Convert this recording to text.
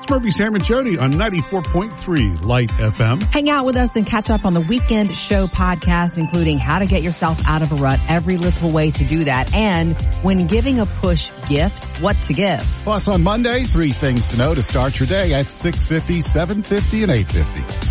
Murphy, Sam, and Jody on 94.3 Light FM. Hang out with us and catch up on the Weekend Show podcast, including how to get yourself out of a rut, every little way to do that, and when giving a push gift, what to give. Plus on Monday, 3 things to know to start your day at 6:50, 7:50, and 8:50.